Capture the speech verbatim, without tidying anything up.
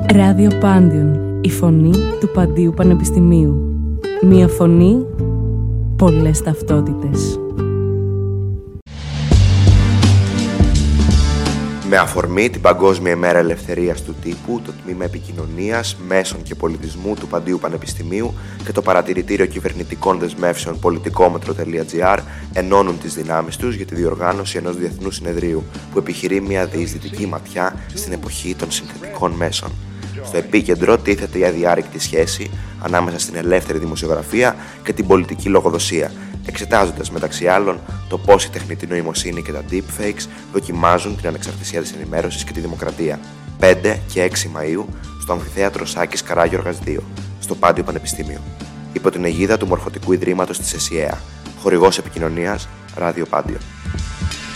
Ράδιο Πάντιον, η φωνή του Παντίου Πανεπιστημίου. Μία φωνή, πολλές ταυτότητες. Με αφορμή την Παγκόσμια ημέρα ελευθερίας του τύπου, το Τμήμα Επικοινωνίας, Μέσων και Πολιτισμού του Παντίου Πανεπιστημίου και το Παρατηρητήριο Κυβερνητικών Δεσμεύσεων πολιτικόμετρο τελεία τζι άρ ενώνουν τις δυνάμεις τους για τη διοργάνωση ενός διεθνούς συνεδρίου που επιχειρεί μια διεισδυτική ματιά στην εποχή των συνθετικών μέσων. Στο επίκεντρο τίθεται η αδιάρρηκτη σχέση ανάμεσα στην ελεύθερη δημοσιογραφία και την πολιτική λογοδοσία, εξετάζοντας μεταξύ άλλων το πώς η τεχνητή νοημοσύνη και τα deepfakes δοκιμάζουν την ανεξαρτησία της ενημέρωσης και τη δημοκρατία. πέντε και έξι Μαΐου στο Αμφιθέατρο Σάκης Καράγιοργας δύο, στο Πάντιο Πανεπιστήμιο, υπό την αιγίδα του Μορφωτικού Ιδρύματος της ΕΣΥΑΕΑ, χορηγός επικοινωνίας Ράδιο Πάντιο.